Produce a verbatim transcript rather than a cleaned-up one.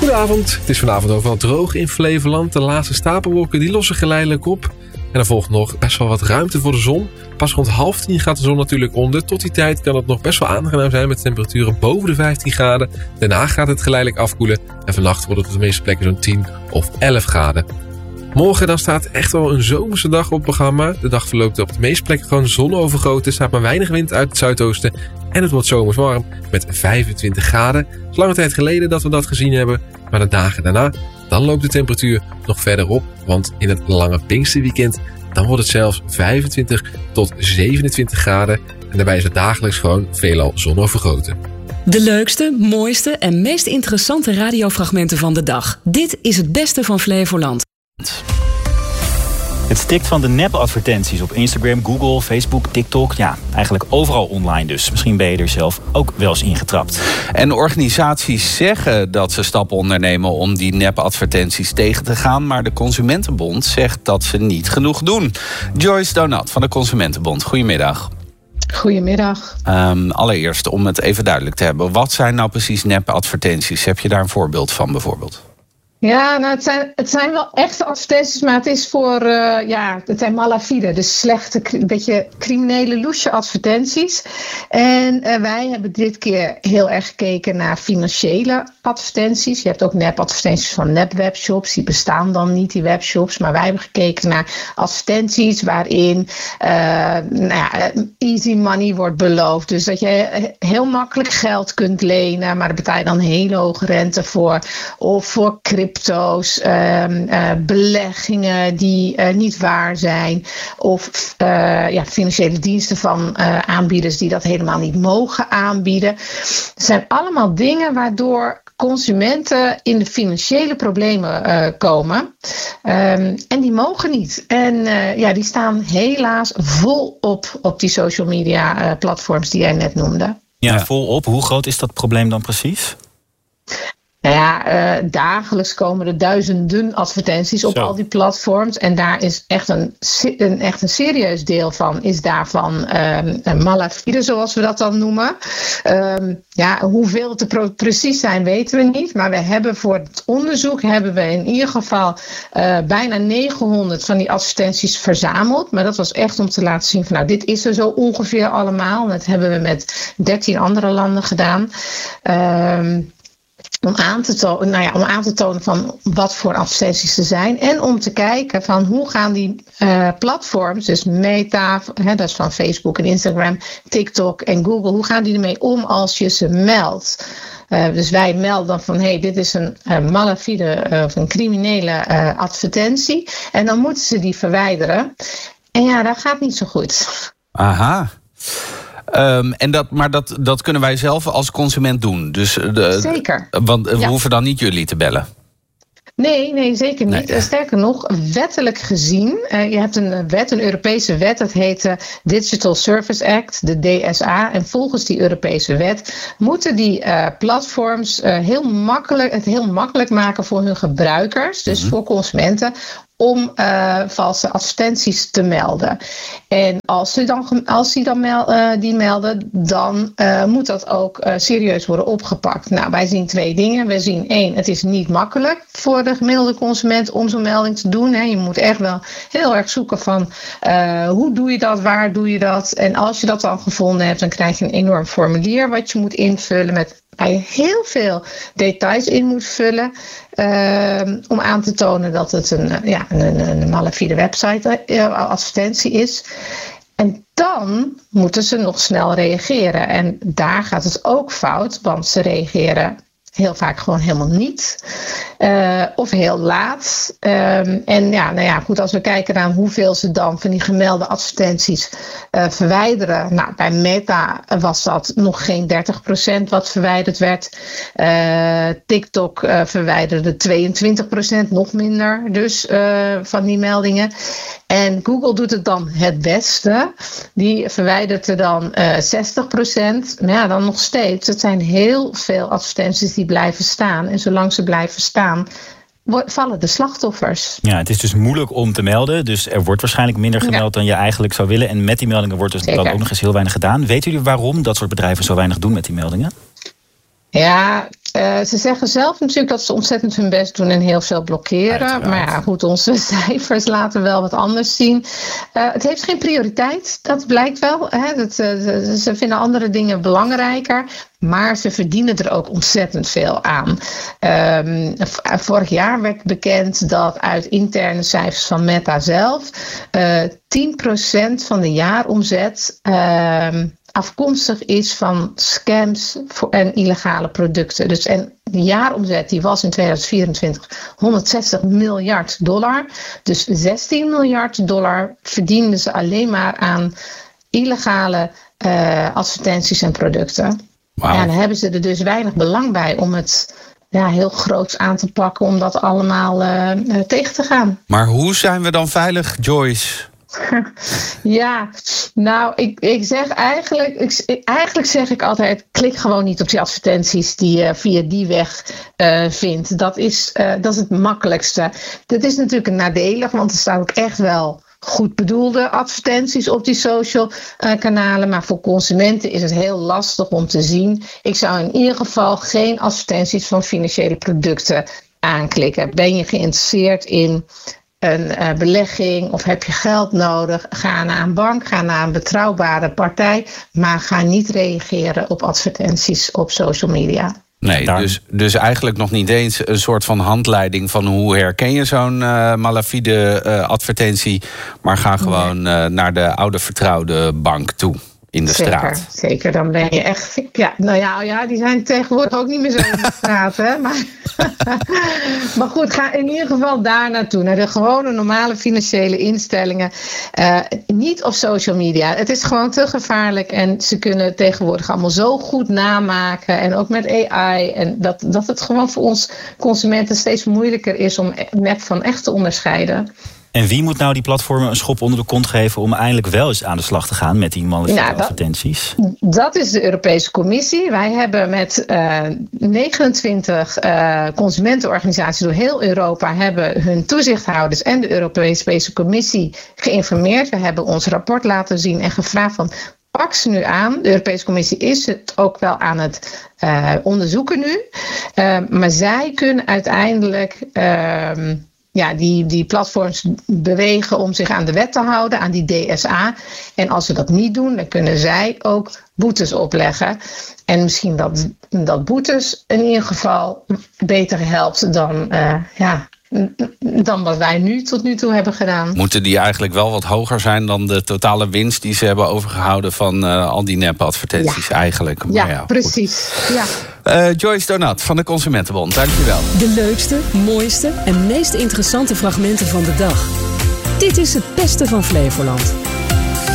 Goedenavond, het is vanavond overal droog in Flevoland. De laatste stapelwolken die lossen geleidelijk op. En er volgt nog best wel wat ruimte voor de zon. Pas rond half tien gaat de zon natuurlijk onder. Tot die tijd kan het nog best wel aangenaam zijn met temperaturen boven de vijftien graden. Daarna gaat het geleidelijk afkoelen. En vannacht wordt het op de meeste plekken zo'n tien of elf graden. Morgen dan staat echt wel een zomerse dag op het programma. De dag verloopt op de meeste plekken gewoon zonovergoten. Er staat maar weinig wind uit het zuidoosten. En het wordt zomers warm met vijfentwintig graden. Het is lange tijd geleden dat we dat gezien hebben. Maar de dagen daarna, dan loopt de temperatuur nog verder op. Want in het lange Pinksterweekend, dan wordt het zelfs vijfentwintig tot zevenentwintig graden. En daarbij is het dagelijks gewoon veelal zonovergoten. De leukste, mooiste en meest interessante radiofragmenten van de dag. Dit is het beste van Flevoland. Het stikt van de nep-advertenties op Instagram, Google, Facebook, TikTok. Ja, eigenlijk overal online dus. Misschien ben je er zelf ook wel eens ingetrapt. En organisaties zeggen dat ze stappen ondernemen om die nep-advertenties tegen te gaan. Maar de Consumentenbond zegt dat ze niet genoeg doen. Joyce Donat van de Consumentenbond, goedemiddag. Goedemiddag. Um, allereerst, om het even duidelijk te hebben. Wat zijn nou precies nep-advertenties? Heb je daar een voorbeeld van bijvoorbeeld? Ja, nou, het zijn, het zijn wel echte advertenties, maar het is voor, uh, ja, het zijn malafide, dus slechte, een beetje criminele loesje advertenties. En uh, wij hebben dit keer heel erg gekeken naar financiële advertenties. Je hebt ook nep-advertenties van nep-webshops, die bestaan dan niet, die webshops. Maar wij hebben gekeken naar advertenties waarin uh, nou ja, easy money wordt beloofd. Dus dat je heel makkelijk geld kunt lenen, maar daar betaal je dan hele hoge rente voor. Of voor crypto's, uh, uh, beleggingen die uh, niet waar zijn. Of uh, ja, financiële diensten van uh, aanbieders die dat helemaal niet mogen aanbieden. Het zijn allemaal dingen waardoor consumenten in de financiële problemen uh, komen. Um, en die mogen niet. En uh, ja, die staan helaas volop op die social media uh, platforms die jij net noemde. Ja, volop. Hoe groot is dat probleem dan precies? Nou ja, uh, dagelijks komen er duizenden advertenties op Zo. al die platforms. En daar is echt een, een, echt een serieus deel van, is daarvan um, malafide, zoals we dat dan noemen. Um, ja, hoeveel het er pro- precies zijn, weten we niet. Maar we hebben voor het onderzoek, hebben we in ieder geval uh, bijna negenhonderd van die advertenties verzameld. Maar dat was echt om te laten zien van, nou, dit is er zo ongeveer allemaal. Dat hebben we met dertien andere landen gedaan. Um, Om aan, te tonen, nou ja, om aan te tonen van wat voor advertenties er zijn. En om te kijken van hoe gaan die uh, platforms, dus Meta, hè, dat is van Facebook en Instagram, TikTok en Google, hoe gaan die ermee om als je ze meldt? Uh, dus wij melden dan van, hé, hey, dit is een uh, malafide uh, of een criminele uh, advertentie. En dan moeten ze die verwijderen. En ja, dat gaat niet zo goed. Aha. Um, en dat, maar dat, dat kunnen wij zelf als consument doen. Dus de, zeker. Want we ja. hoeven dan niet jullie te bellen. Nee, nee, zeker niet. Nee. Sterker nog, wettelijk gezien, uh, je hebt een wet, een Europese wet, dat heet de Digital Service Act, de D S A. En volgens die Europese wet moeten die uh, platforms uh, heel makkelijk, het heel makkelijk maken voor hun gebruikers, dus mm-hmm. voor consumenten, om uh, valse advertenties te melden. En als ze dan, als die dan mel, uh, die melden, dan uh, moet dat ook uh, serieus worden opgepakt. Nou, wij zien twee dingen. We zien één, het is niet makkelijk voor de gemiddelde consument om zo'n melding te doen. Hè. Je moet echt wel heel erg zoeken van uh, hoe doe je dat, waar doe je dat? En als je dat dan gevonden hebt, dan krijg je een enorm formulier wat je moet invullen met waar je heel veel details in moet vullen uh, om aan te tonen dat het een, uh, ja, een, een malafide website uh, advertentie is. En dan moeten ze nog snel reageren. En daar gaat het ook fout, want ze reageren heel vaak gewoon helemaal niet. Uh, of heel laat. Um, en ja, nou ja, goed, als we kijken naar hoeveel ze dan van die gemelde advertenties uh, verwijderen. Nou, bij Meta was dat nog geen dertig procent wat verwijderd werd. Uh, TikTok uh, verwijderde tweeëntwintig procent, nog minder dus uh, van die meldingen. En Google doet het dan het beste. Die verwijdert er dan uh, zestig procent. Maar ja, dan nog steeds. Het zijn heel veel advertenties die blijven staan. En zolang ze blijven staan, vallen de slachtoffers. Ja, het is dus moeilijk om te melden. Dus er wordt waarschijnlijk minder gemeld ja. dan je eigenlijk zou willen. En met die meldingen wordt dus dan ook nog eens heel weinig gedaan. Weten jullie waarom dat soort bedrijven zo weinig doen met die meldingen? Ja, Uh, ze zeggen zelf natuurlijk dat ze ontzettend hun best doen en heel veel blokkeren. Uiteraard. Maar ja, goed, onze cijfers laten wel wat anders zien. Uh, het heeft geen prioriteit, dat blijkt wel. Hè? Dat, uh, ze vinden andere dingen belangrijker. Maar ze verdienen er ook ontzettend veel aan. Um, vorig jaar werd bekend dat uit interne cijfers van Meta zelf Uh, tien procent van de jaaromzet Uh, afkomstig is van scams en illegale producten. Dus en de jaaromzet die was in tweeduizend vierentwintig honderdzestig miljard dollar. Dus zestien miljard dollar verdienden ze alleen maar aan illegale uh, advertenties en producten. Wow. Ja, dan hebben ze er dus weinig belang bij om het ja, heel groots aan te pakken, om dat allemaal uh, uh, tegen te gaan. Maar hoe zijn we dan veilig, Joyce? Ja, nou, ik, ik zeg eigenlijk, ik, eigenlijk zeg ik altijd, klik gewoon niet op die advertenties die je via die weg uh, vindt. Dat is, uh, dat is het makkelijkste. Dat is natuurlijk een nadelig, want er staan ook echt wel goed bedoelde advertenties op die social uh, kanalen. Maar voor consumenten is het heel lastig om te zien. Ik zou in ieder geval geen advertenties van financiële producten aanklikken. Ben je geïnteresseerd in een uh, belegging of heb je geld nodig? Ga naar een bank, ga naar een betrouwbare partij. Maar ga niet reageren op advertenties op social media. Nee, dus, dus eigenlijk nog niet eens een soort van handleiding van hoe herken je zo'n uh, malafide uh, advertentie. Maar ga gewoon uh, naar de oude vertrouwde bank toe in de zeker, straat. Zeker, dan ben je echt. Ja, nou ja, ja, die zijn tegenwoordig ook niet meer zo in de straat, hè? Maar, maar goed, ga in ieder geval daar naartoe. Naar de gewone normale financiële instellingen. Uh, niet op social media. Het is gewoon te gevaarlijk. En ze kunnen het tegenwoordig allemaal zo goed namaken. En ook met A I. En dat, dat het gewoon voor ons consumenten steeds moeilijker is om nep van echt te onderscheiden. En wie moet nou die platformen een schop onder de kont geven om eindelijk wel eens aan de slag te gaan met die malafide nou, advertenties? Dat is de Europese Commissie. Wij hebben met uh, negenentwintig uh, consumentenorganisaties door heel Europa hebben hun toezichthouders en de Europese Commissie geïnformeerd. We hebben ons rapport laten zien en gevraagd van pak ze nu aan. De Europese Commissie is het ook wel aan het uh, onderzoeken nu. Uh, maar zij kunnen uiteindelijk Uh, Ja, die, die platforms bewegen om zich aan de wet te houden, aan die D S A. En als ze dat niet doen, dan kunnen zij ook boetes opleggen. En misschien dat, dat boetes in ieder geval beter helpt dan, uh, ja, dan wat wij nu tot nu toe hebben gedaan. Moeten die eigenlijk wel wat hoger zijn dan de totale winst die ze hebben overgehouden van uh, al die neppe advertenties ja. eigenlijk? Maar ja, ja, precies. Ja. Uh, Joyce Donat van de Consumentenbond, dankjewel. De leukste, mooiste en meest interessante fragmenten van de dag. Dit is het beste van Flevoland.